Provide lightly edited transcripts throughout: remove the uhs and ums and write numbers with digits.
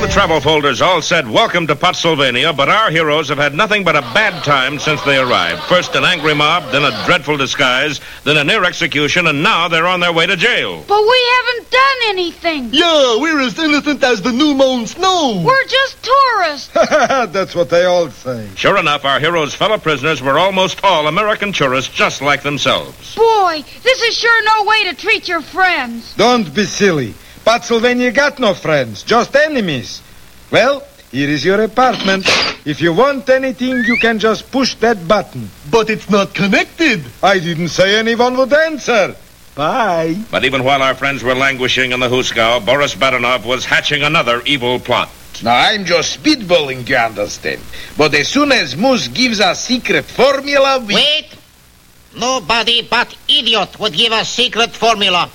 travel folders all said welcome to Pottsylvania, but our heroes have had nothing but a bad time since they arrived. First an angry mob, then a dreadful disguise, then a near execution, and now they're on their way to jail. But we haven't done anything. Yeah, we're as innocent as the new mown snow. We're just tourists. That's what they all say. Sure enough, our heroes' fellow prisoners were almost all American tourists just like themselves. Boy, this is sure no way to treat your friends. Don't be silly. Pottsylvania got no friends, just enemies. Well, here is your apartment. If you want anything, you can just push that button. But it's not connected. I didn't say anyone would answer. Bye. But even while our friends were languishing in the Huskow, Boris Badenov was hatching another evil plot. Now, I'm just spitballing, you understand. But as soon as Moose gives us secret formula, we... Wait! Nobody but idiot would give us secret formula.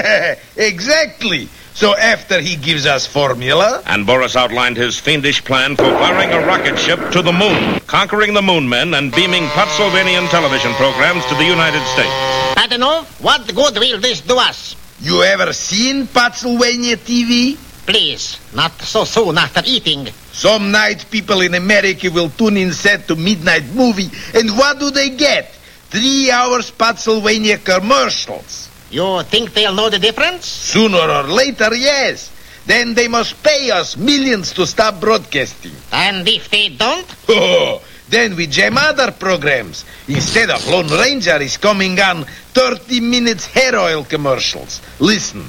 Exactly. So after he gives us formula... And Boris outlined his fiendish plan for firing a rocket ship to the moon, conquering the moon men, and beaming Pottsylvanian television programs to the United States. Badenov, what good will this do us? You ever seen Pottsylvania TV? Please, not so soon after eating. Some night people in America will tune in set to midnight movie, and what do they get? 3 hours Pottsylvania commercials. You think they'll know the difference? Sooner or later, yes. Then they must pay us millions to stop broadcasting. And if they don't? Oh, then we jam other programs. Instead of Lone Ranger is coming on 30 minutes hair oil commercials. Listen.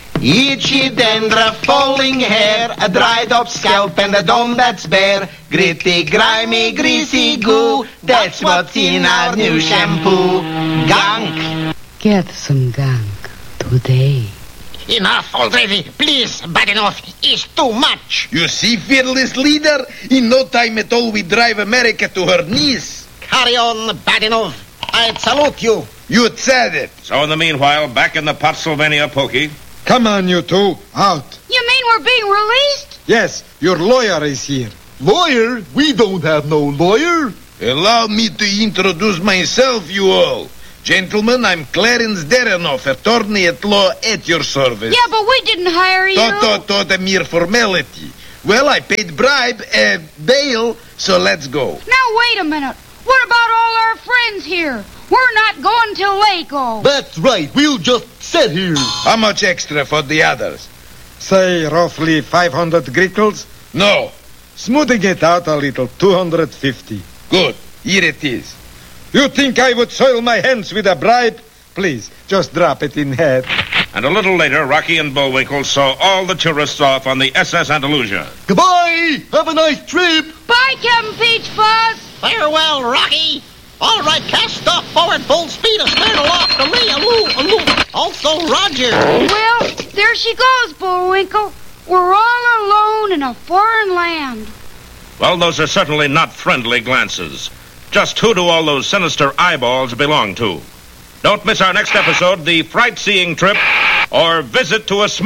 Itchy dandruff, falling hair, a dried up scalp and a dome that's bare. Gritty, grimy, greasy goo, that's what's in our new shampoo. Gunk. Get some gunk today. Enough already. Please, Badenov, it's too much. You see, fearless leader? In no time at all we drive America to her knees. Carry on, Badenov. I'd salute you. You said it. So in the meanwhile, back in the Pottsylvania Pokey... Come on, you two. Out. You mean we're being released? Yes, your lawyer is here. Lawyer? We don't have no lawyer. Allow me to introduce myself, you all. Gentlemen, I'm Clarence Derenoff, attorney at law at your service. Yeah, but we didn't hire you. A mere formality. Well, I paid bribe, bail, so let's go. Now, wait a minute. What about all our friends here? We're not going till they go. That's right. We'll just sit here. How much extra for the others? Say roughly 500 grickles. No. Smoothing it out a little, 250. Good. Here it is. You think I would soil my hands with a bribe? Please, just drop it in half. And a little later, Rocky and Bullwinkle saw all the tourists off on the SS Andalusia. Goodbye. Have a nice trip. Bye, Captain Peach Fuzz. Farewell, Rocky. All right, cast off forward, full speed, astern, aloft, alee, aloo. Also, Roger. Well, there she goes, Bullwinkle. We're all alone in a foreign land. Well, those are certainly not friendly glances. Just who do all those sinister eyeballs belong to? Don't miss our next episode, The Fright-Seeing Trip, or Visit to a Small...